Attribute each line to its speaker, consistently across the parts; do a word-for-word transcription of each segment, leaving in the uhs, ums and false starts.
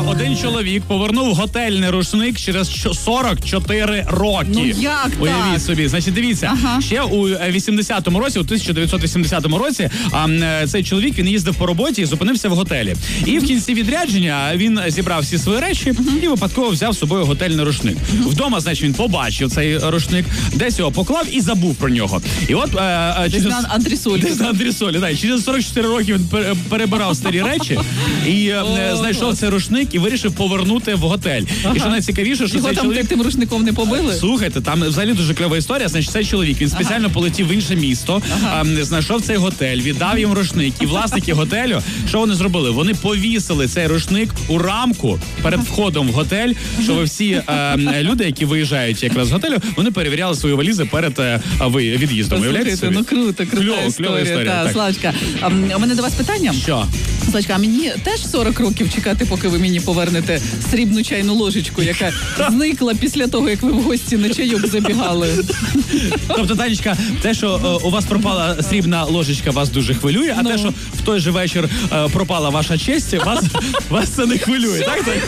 Speaker 1: один чоловік повернув готельний рушник через сорок чотири роки.
Speaker 2: Ну як
Speaker 1: Уявіть
Speaker 2: так?
Speaker 1: собі. Значить, дивіться, ага. ще у вісімдесятому році, у тисяча дев'ятсот вісімдесятому році, а, цей чоловік, він їздив по роботі і зупинився в готелі. І в кінці відрядження він зібрав всі свої речі і випадково взяв з собою готельний рушник. Вдома, значить, він побачив цей рушник, десь його поклав і забув про нього. І от е,
Speaker 2: десь
Speaker 1: через...
Speaker 2: на антресолі.
Speaker 1: Десь на антресолі, так. Через сорок чотири роки він перебирав старі речі і е, О, знайшов клас. цей рушник і вирішив повернути в готель. Ага. І що найцікавіше, що
Speaker 2: його
Speaker 1: цей
Speaker 2: там
Speaker 1: чоловік...
Speaker 2: тим рушником не побили?
Speaker 1: Слухайте, там взагалі дуже кльова історія. Значить, цей чоловік, він спеціально ага. полетів в інше місто, ага. а, знайшов цей готель, віддав їм рушник. І власники готелю, що вони зробили? Вони повісили цей рушник у рамку перед входом в готель, щоб всі а, люди, які виїжджають якраз з готелю, вони перевіряли свої валізи перед а, від'їздом. Уявляєте собі?
Speaker 2: Ну круто, крута
Speaker 1: Кльова,
Speaker 2: історія.
Speaker 1: кльова історія.
Speaker 2: Та, Славочка, а, у мене до вас питання.
Speaker 1: Що?
Speaker 2: Славочка, а мені теж сорок років чекати, поки ви мені повернете срібну чайну ложечку, яка зникла після того, як ви в гості на чайок забігали.
Speaker 1: Тобто, Танечка, те, що о, у вас пропала срібна ложечка, вас дуже хвилює, а no. те, що в той же вечір о, пропала ваша честь, вас, вас це не хвилює, так? так?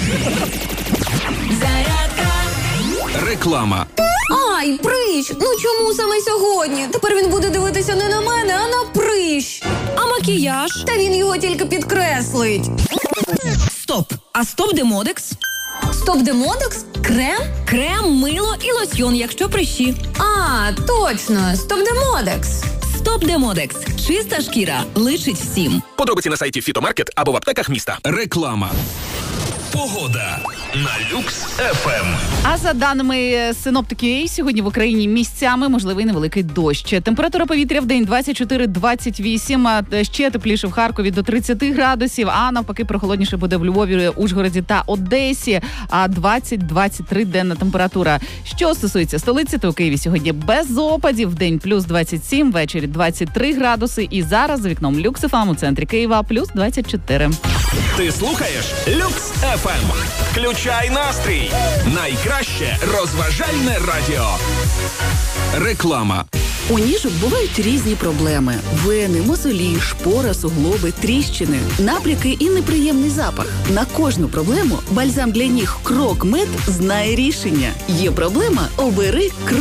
Speaker 3: Реклама.
Speaker 4: Ай, прищ! Ну чому саме сьогодні? Тепер він буде дивитися не на мене, а на прищ.
Speaker 5: А макіяж?
Speaker 4: Та він його тільки підкреслить.
Speaker 5: Стоп! А стоп-демодекс?
Speaker 4: Стоп-демодекс? Крем?
Speaker 5: Крем, мило і лосьйон, якщо прищі.
Speaker 4: А, точно! Стоп-демодекс.
Speaker 5: Стоп-демодекс. Чиста шкіра. Личить всім.
Speaker 3: Подробиці на сайті Фітомаркет або в аптеках міста. Реклама. Погода на Люкс еф ем.
Speaker 2: А за даними синоптики, сьогодні в Україні місцями можливий невеликий дощ. Температура повітря в день двадцять чотири - двадцять вісім, ще тепліше в Харкові до тридцять градусів, а навпаки прохолодніше буде в Львові, Ужгороді та Одесі, а двадцять - двадцять три денна температура. Що стосується столиці, то у Києві сьогодні без опадів, в день плюс двадцять сім, ввечері двадцять три градуси, і зараз за вікном Люкс еф ем у центрі Києва плюс двадцять чотири.
Speaker 3: Ти слухаєш Люкс еф ем. Включай настрій. Найкраще розважальне радіо. Реклама.
Speaker 6: У ніжок бувають різні проблеми: вени, мозолі, шпора, суглоби, тріщини, набряки і неприємний запах. На кожну проблему бальзам для ніг Крок Мед знає рішення. Є проблема – обери Крок.